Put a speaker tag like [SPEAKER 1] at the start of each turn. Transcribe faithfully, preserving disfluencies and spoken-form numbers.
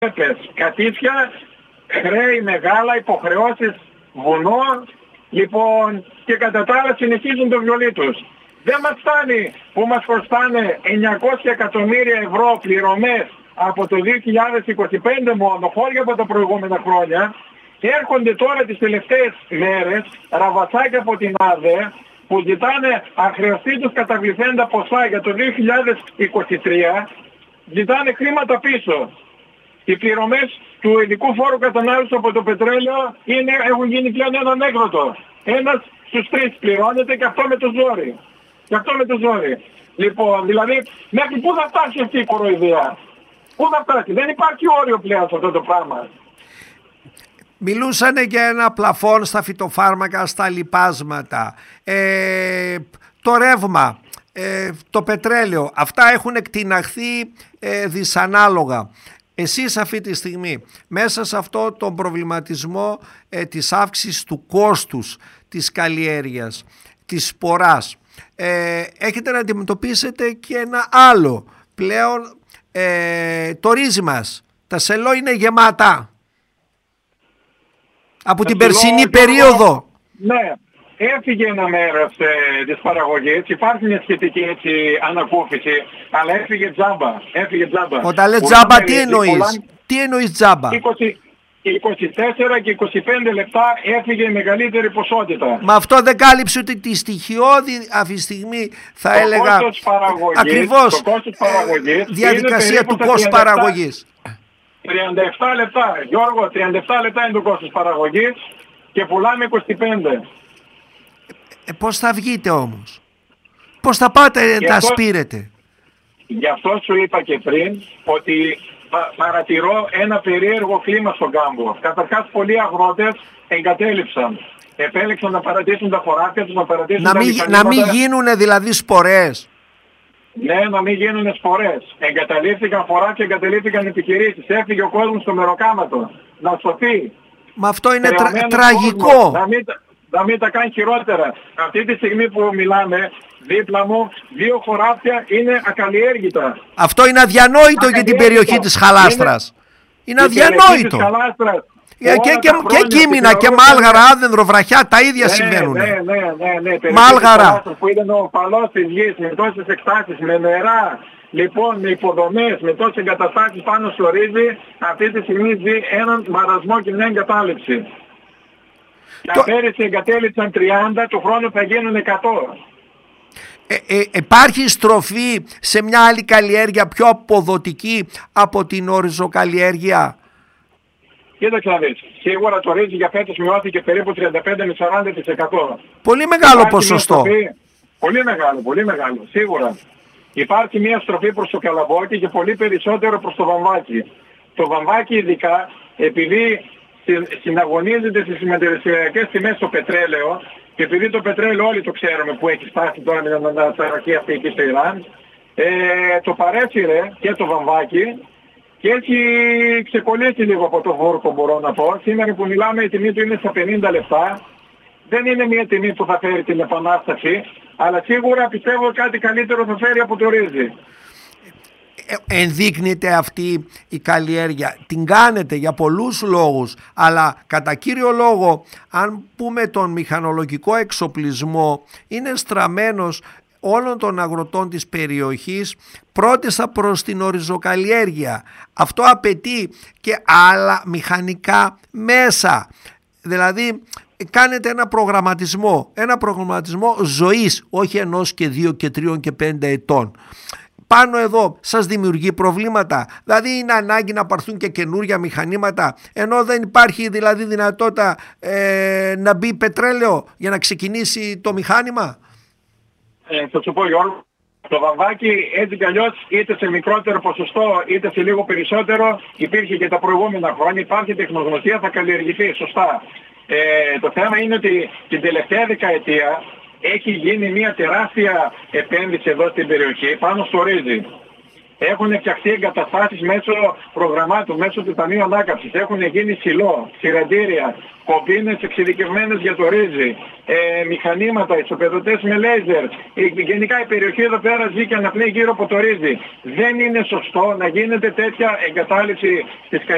[SPEAKER 1] κατήφια, χρέη μεγάλα, υποχρεώσεις, βουνό, λοιπόν, και κατά τα άλλα συνεχίζουν το βιολί τους. Δεν μας φτάνει που μας χρωστάνε εννιακόσια εκατομμύρια ευρώ πληρωμές από το δύο χιλιάδες είκοσι πέντε μόνο, χώρια από τα προηγούμενα χρόνια. Έρχονται τώρα τις τελευταίες μέρες ραβατσάκια από την ΑΔΕ που ζητάνε αχρεωστήτως καταβληθέντα ποσά για το δύο χιλιάδες είκοσι τρία, ζητάνε χρήματα πίσω. Οι πληρωμές του ειδικού φόρου κατανάλωσης από το πετρέλαιο είναι, έχουν γίνει πλέον ένα ανέκδοτο. Ένας στους τρεις πληρώνεται και αυτό με το ζόρι. Και αυτό με το ζόρι. Λοιπόν, δηλαδή, μέχρι πού θα φτάσει αυτή η κοροϊδία? Πού θα φτάσει? Δεν υπάρχει όριο πλέον σε αυτό το πράγμα.
[SPEAKER 2] Μιλούσανε για ένα πλαφόν στα φυτοφάρμακα, στα λιπάσματα, ε, το ρεύμα, ε, το πετρέλαιο. Αυτά έχουν εκτιναχθεί ε, δυσανάλογα. Εσείς αυτή τη στιγμή μέσα σε αυτό τον προβληματισμό ε, της αύξησης του κόστους της καλλιέργειας, της σποράς, ε, έχετε να αντιμετωπίσετε και ένα άλλο πλέον, ε, το ρύζι μας. Τα σελό είναι γεμάτα από την περσινή περίοδο.
[SPEAKER 1] Ναι, έφυγε ένα μέρος ε, της παραγωγής, υπάρχει μια σχετική έτσι ανακούφιση, αλλά έφυγε τζάμπα. Έφυγε τζάμπα.
[SPEAKER 2] Όταν λες τζάμπα, τι εννοείς? Πουλάν... Τι εννοείς τζάμπα?
[SPEAKER 1] είκοσι, είκοσι τέσσερα και είκοσι πέντε λεπτά έφυγε η μεγαλύτερη ποσότητα.
[SPEAKER 2] Μα αυτό δεν κάλυψε ούτε τη στοιχειώδη αυτή τη στιγμή, θα
[SPEAKER 1] το
[SPEAKER 2] έλεγα,
[SPEAKER 1] κόστος παραγωγής,
[SPEAKER 2] ακριβώς,
[SPEAKER 1] το κόστος παραγωγής
[SPEAKER 2] διαδικασία του κόστου παραγωγής.
[SPEAKER 1] τριάντα επτά λεπτά, Γιώργο, τριάντα επτά λεπτά είναι το κόστος παραγωγής και πουλάμε είκοσι πέντε.
[SPEAKER 2] Ε, πώς θα βγείτε όμως? Πώς θα πάτε να
[SPEAKER 1] αυτό,
[SPEAKER 2] σπείρετε?
[SPEAKER 1] Γι' αυτό σου είπα και πριν ότι πα, παρατηρώ ένα περίεργο κλίμα στον κάμπο. Καταρχάς πολλοί αγρότες εγκατέλειψαν. Επέλεξαν να παρατήσουν τα χωράφια τους, να παρατήσουν
[SPEAKER 2] να
[SPEAKER 1] τα
[SPEAKER 2] μην,
[SPEAKER 1] μηχανήματα.
[SPEAKER 2] Να μην γίνουν δηλαδή σπορές.
[SPEAKER 1] Ναι, να μην γίνουν σπορές. Εγκαταλείφθηκαν χωράφια, εγκαταλείφθηκαν επιχειρήσεις. Έφυγε ο κόσμος στο μεροκάματο. Να σωθεί.
[SPEAKER 2] Μα αυτό είναι τρα, τραγικό.
[SPEAKER 1] Να μην, να μην τα κάνει χειρότερα. Αυτή τη στιγμή που μιλάμε, δίπλα μου, δύο χωράφια είναι ακαλλιέργητα.
[SPEAKER 2] Αυτό είναι αδιανόητο για την περιοχή της Χαλάστρας. Είναι, είναι αδιανόητο. Και, και, και, και Κίμηνα και Μάλγαρα, Άδενδρο, Βραχιά, τα ίδια
[SPEAKER 1] ναι,
[SPEAKER 2] συμβαίνουν.
[SPEAKER 1] Ναι, ναι, ναι, ναι.
[SPEAKER 2] Μάλγαρα.
[SPEAKER 1] Που ήταν ο παλός της γης, με τόσες εκτάσεις, με νερά, λοιπόν, με υποδομές, με τόσες εγκαταστάσεις πάνω στο ρύζι, αυτή τη στιγμή ζει έναν μαρασμό και μια εγκατάλειψη. Τα πέρυσι εγκατέλειψαν τριάντα, του χρόνου θα γίνουν εκατό.
[SPEAKER 2] Ε, ε, υπάρχει στροφή σε μια άλλη καλλιέργεια πιο αποδοτική από την οριζοκαλλιέργεια?
[SPEAKER 1] Κοίταξε να δεις. Σίγουρα το ρύζι για φέτος μειώθηκε περίπου τριάντα πέντε με σαράντα τοις εκατό.
[SPEAKER 2] Πολύ μεγάλο υπάρχει ποσοστό.
[SPEAKER 1] Στροφή, πολύ μεγάλο, πολύ μεγάλο, σίγουρα. Υπάρχει μια στροφή προς το καλαμπόκι και πολύ περισσότερο προς το βαμβάκι. Το βαμβάκι ειδικά, επειδή συναγωνίζεται στις συμμετρησιακές τιμές στο πετρέλαιο, και επειδή το πετρέλαιο όλοι το ξέρουμε που έχει φτάσει τώρα με την αναταραχή αυτή εκεί στο Ιράν, ε, το παρέσυρε και το βαμβάκι και έχει ξεκολλήσει λίγο από το βόρκο, μπορώ να πω. Σήμερα που μιλάμε η τιμή του είναι στα πενήντα λεπτά. Δεν είναι μια τιμή που θα φέρει την επανάσταση, αλλά σίγουρα πιστεύω κάτι καλύτερο θα φέρει από το ρύζι.
[SPEAKER 2] Ενδείκνυται αυτή η καλλιέργεια, την κάνετε για πολλούς λόγους, αλλά κατά κύριο λόγο, αν πούμε τον μηχανολογικό εξοπλισμό, είναι στραμμένος όλων των αγροτών της περιοχής πρώτιστα προς την οριζοκαλλιέργεια. Αυτό απαιτεί και άλλα μηχανικά μέσα, δηλαδή κάνετε ένα προγραμματισμό, ένα προγραμματισμό ζωής, όχι ενός και δύο και τριών και πέντε ετών. Πάνω εδώ σας δημιουργεί προβλήματα, δηλαδή είναι ανάγκη να πάρθουν και καινούργια μηχανήματα, ενώ δεν υπάρχει δηλαδή δυνατότητα ε, να μπει πετρέλαιο για να ξεκινήσει το μηχάνημα.
[SPEAKER 1] Ε, θα σου πω, Γιώργο, το βαμβάκι έτσι κι αλλιώς είτε σε μικρότερο ποσοστό είτε σε λίγο περισσότερο υπήρχε και τα προηγούμενα χρόνια, υπάρχει τεχνογνωσία, θα καλλιεργηθεί σωστά. Ε, το θέμα είναι ότι την τελευταία δεκαετία έχει γίνει μια τεράστια επένδυση εδώ στην περιοχή πάνω στο ρύζι. Έχουν φτιαχτεί εγκαταστάσεις μέσω προγραμμάτων, μέσω του Ταμείου Ανάκαμψης. Έχουν γίνει σιλό, σειραντήρια, κομπίνες εξειδικευμένες για το ρύζι, ε, μηχανήματα, ισοπεδωτές με λέιζερ. Ε, γενικά η περιοχή εδώ πέρα ζει και αναπνέει γύρω από το ρύζι. Δεν είναι σωστό να γίνεται τέτοια εγκατάλειψη της